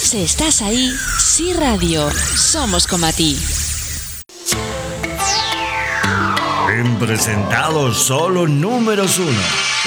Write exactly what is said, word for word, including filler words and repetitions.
Si estás ahí, Sí Radio, somos como a ti. En presentados solo números uno.